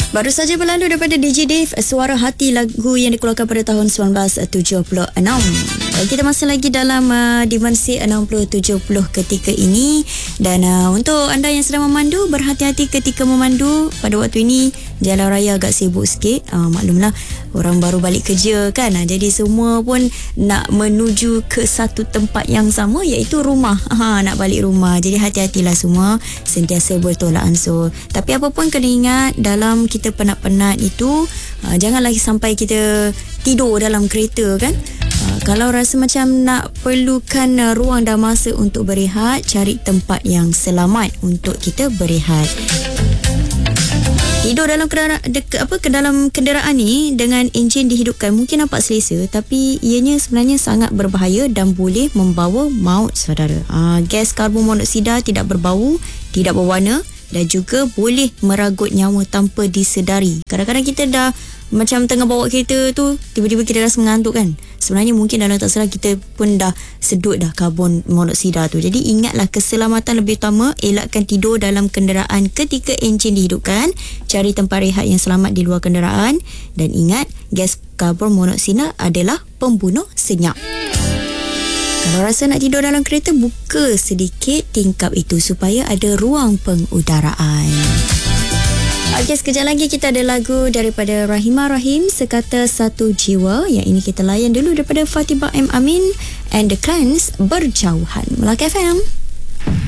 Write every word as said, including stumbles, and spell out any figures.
Baru saja berlalu daripada D J Dave, Suara Hati, lagu yang dikeluarkan pada tahun sembilan belas tujuh puluh enam. Kita masih lagi dalam uh, dimensi enam puluh tujuh puluh ketika ini. Dan uh, untuk anda yang sedang memandu, berhati-hati ketika memandu. Pada waktu ini jalan raya agak sibuk sikit, uh, maklumlah orang baru balik kerja kan, uh, jadi semua pun nak menuju ke satu tempat yang sama, iaitu rumah. Ha, nak balik rumah. Jadi hati-hatilah semua, sentiasa bertolak ansur. Tapi apa pun kena ingat, dalam kita penat-penat itu, uh, jangan lagi sampai kita tidur dalam kereta kan. Uh, kalau rasa macam nak perlukan uh, ruang dan masa untuk berehat, cari tempat yang selamat untuk kita berehat. Tidur dalam kenderaan, dek, apa, ke dalam kenderaan ni dengan enjin dihidupkan mungkin nampak selesa, tapi ianya sebenarnya sangat berbahaya dan boleh membawa maut, saudara. Uh, gas karbon monoksida tidak berbau, tidak berwarna dan juga boleh meragut nyawa tanpa disedari. Kadang-kadang kita dah macam tengah bawa kereta tu, tiba-tiba kita rasa mengantuk kan. Sebenarnya mungkin dalam tak salah kita pun dah sedut dah karbon monoksida tu. Jadi ingatlah keselamatan lebih utama. Elakkan tidur dalam kenderaan ketika enjin dihidupkan. Cari tempat rehat yang selamat di luar kenderaan. Dan ingat, gas karbon monoksida adalah pembunuh senyap. Kalau rasa nak tidur dalam kereta, buka sedikit tingkap itu supaya ada ruang pengudaraan. Okey, sekejap lagi kita ada lagu daripada Rahimah Rahim, Sekata Satu Jiwa. Yang ini kita layan dulu daripada Fatimah M. Amin and the Clans, Berjauhan. Melaka F M.